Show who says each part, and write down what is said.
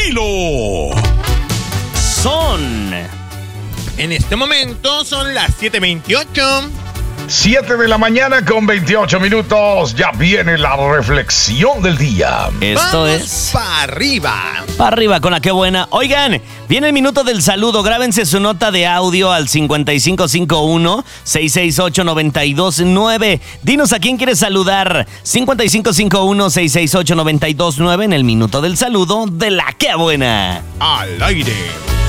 Speaker 1: estilo.
Speaker 2: En este momento son las 7:28.
Speaker 3: 7 de la mañana con 28 minutos. Ya viene la reflexión del día.
Speaker 1: Esto
Speaker 2: Vamos
Speaker 1: es
Speaker 2: para arriba.
Speaker 1: para arriba con la que buena. Oigan, viene el minuto del saludo. Grábense su nota de audio al 5551-668-929. Dinos a quién quieres saludar. 5551-668-929 en el minuto del saludo de la que buena.
Speaker 2: Al aire.